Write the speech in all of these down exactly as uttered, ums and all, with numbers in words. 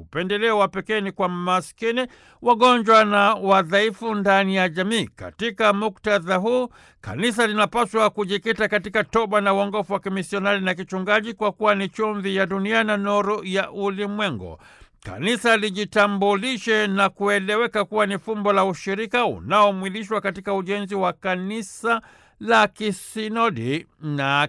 Upendeleo wa pekee ni kwa maskini, wagonjwa na wadhaifu ndani ya jamii. Katika muktadha huu, kanisa linapaswa kujikita katika toba na uongofu wa kimisionari na kichungaji, kwa kuwa ni chumvi ya dunia na nuru ya ulimwengu. Kanisa lijitambulishe na kueleweka kuwa ni fumbo la ushirika unaomwilishwa katika ujenzi wa kanisa la kisinodi na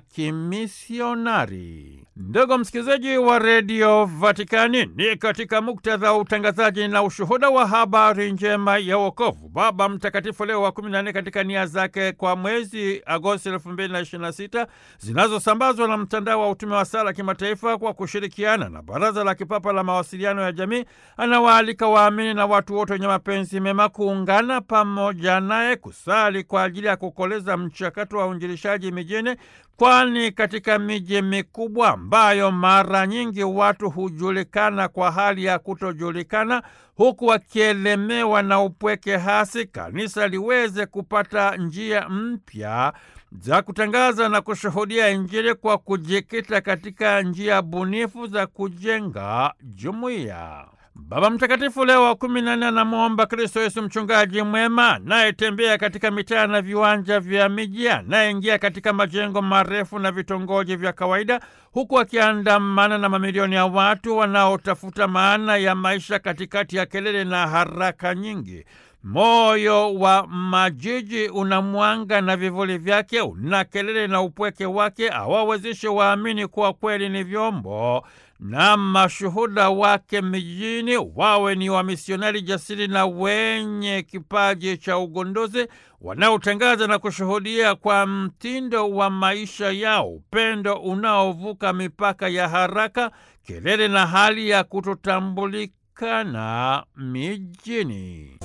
kimisionari. Ndugu msikilizaji wa redio Vatikani, ni katika muktadha wa utangazaji na ushuhuda wa habari njema ya wokovu, Baba Mtakatifu Leo wa kumi na nne katika nia zake kwa mwezi Agosti elfu mbili na ishirini na sita zinazosambazwa na mtandao wa utume wa sala kimataifa kwa kushirikiana na Baraza la Kipapa la Mawasiliano ya Jamii, anawaalika waamini na watu wote wenye mapenzi mema kuungana pamoja naye kusali kwa ajili ya kukoleza mchakato wa uinjilishaji mijini, kwani katika miji mikubwa ambayo mara nyingi watu hujulikana kwa hali ya kutojulikana, huku wakielemewa na upweke hasi, kanisa liweze kupata njia mpya za kutangaza na kushuhudia Injili kwa kujikita katika njia bunifu za kujenga jumuiya. Baba Mtakatifu Leo wa kumi na nne anamwomba Kristo Yesu, mchungaji mwema, anayetembea katika mitaa na viwanja vya miji, anayeingia katika majengo marefu na vitongoji vya kawaida, huku akiandamana na mamilioni ya watu wanaotafuta maana ya maisha katikati ya kelele na haraka nyingi. Moyo wa majiji una mwanga na vivuli vyake, una kelele na upweke wake, awawezeshe waamini kuwa kweli ni vyombo na mashuhuda wake mijini, wawe ni wamisionari jasiri na wenye kipaji cha ugunduzi, wanaotangaza na kushuhudia kwa mtindo wa maisha yao upendo unaovuka mipaka ya haraka, kelele na hali ya kutotambulika na mijini.